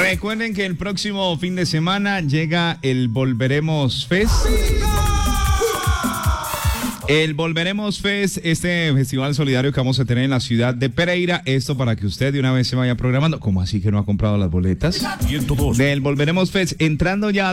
Recuerden que el próximo fin de semana llega el Volveremos Fest. El Volveremos Fest, este festival solidario que vamos a tener en la ciudad de Pereira. Esto para que usted de una vez se vaya programando. ¿Cómo así que no ha comprado las boletas? 102. Del Volveremos Fest, entrando ya a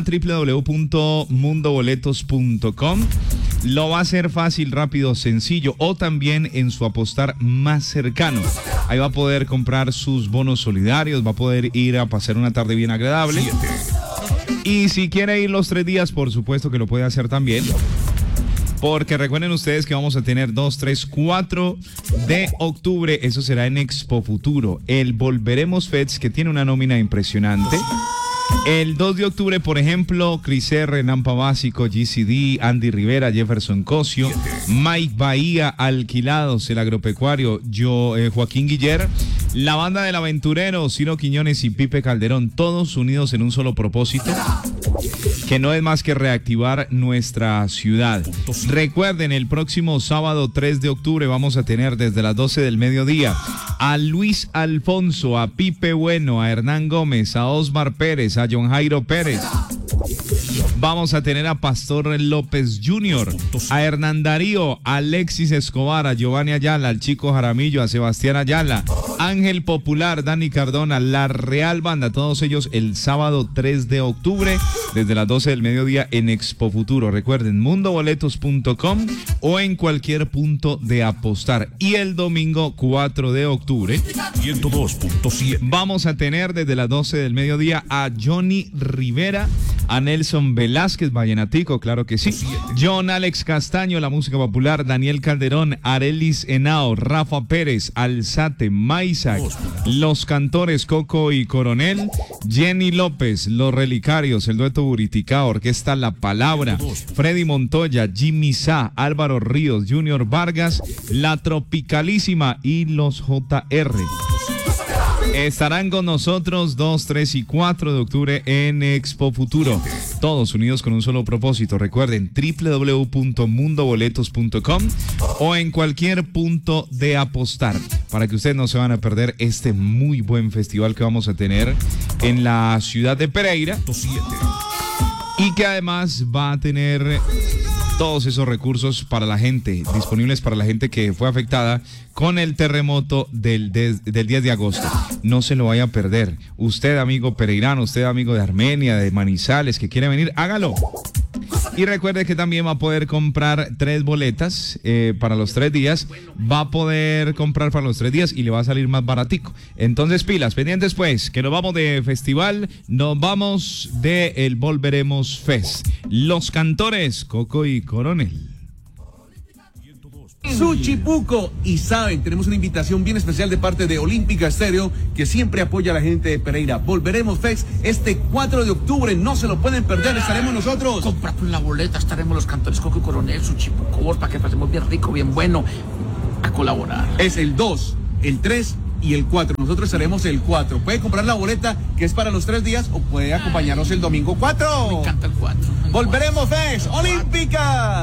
www.mundoboletos.com. Lo va a hacer fácil, rápido, sencillo, o también en su apostar más cercano. Ahí va a poder comprar sus bonos solidarios, va a poder ir a pasar una tarde bien agradable. 7. Y si quiere ir los 3 días, por supuesto que lo puede hacer también. Porque recuerden ustedes que vamos a tener 2, 3, 4 de octubre. Eso será en Expo Futuro. El Volveremos Fest, que tiene una nómina impresionante. El 2 de octubre, por ejemplo, Cris R, Nampa Básico, GCD, Andy Rivera, Jefferson Cosio, Mike Bahía, Alquilados, El Agropecuario, Joaquín Guiller, la Banda del Aventurero, Ciro Quiñones y Pipe Calderón, todos unidos en un solo propósito, que no es más que reactivar nuestra ciudad. Recuerden, el próximo sábado 3 de octubre vamos a tener desde las 12 del mediodía a Luis Alfonso, a Pipe Bueno, a Hernán Gómez, a Osmar Pérez, a John Jairo Pérez. Vamos a tener a Pastor López Jr., a Hernán Darío, a Alexis Escobar, a Giovanni Ayala, al Chico Jaramillo, a Sebastián Ayala, Ángel Popular, Dani Cardona, la Real Banda, todos ellos el sábado 3 de octubre desde las 12 del mediodía en Expo Futuro. Recuerden, mundoboletos.com o en cualquier punto de apostar. Y el domingo 4 de octubre 102.7 vamos a tener desde las 12 del mediodía a Johnny Rivera, a Nelson Velázquez, vallenatico, claro que sí, John Alex Castaño, la música popular, Daniel Calderón, Arelis Henao, Rafa Pérez, Alzate, Maisac, los cantores Coco y Coronel, Jenny López, los Relicarios, el dueto Buritica, Orquesta La Palabra, Freddy Montoya, Jimmy Sá, Álvaro Ríos, Junior Vargas, La Tropicalísima y los JR. Estarán con nosotros 2, 3 y 4 de octubre en Expo Futuro. Todos unidos con un solo propósito. Recuerden, www.mundoboletos.com o en cualquier punto de apostar, para que ustedes no se van a perder este muy buen festival que vamos a tener en la ciudad de Pereira. Y que además va a tener todos esos recursos para la gente, disponibles para la gente que fue afectada con el terremoto del 10 de agosto. No se lo vaya a perder. Usted, amigo pereirano, usted, amigo de Armenia, de Manizales, que quiere venir, hágalo. Y recuerde que también va a poder comprar 3 boletas para los 3 días. Va a poder comprar para los 3 días y le va a salir más baratico. Entonces, pilas, pendientes pues, que nos vamos de festival, nos vamos de el Volveremos Fest. Los cantores, Coco y Coronel. Suchipuco, y saben, tenemos una invitación bien especial de parte de Olímpica Estéreo, que siempre apoya a la gente de Pereira. Volveremos Fest este 4 de octubre, no se lo pueden perder, estaremos nosotros. Comprate una boleta, estaremos los cantores Coco y Coronel, Suchipuco, para que pasemos bien rico, bien bueno, a colaborar. Es el 2, el 3 y el 4, nosotros estaremos el 4. Puede comprar la boleta, que es para los 3 días, o puede acompañarnos el domingo 4. Me encanta el 4. Volveremos Fest, Olímpica.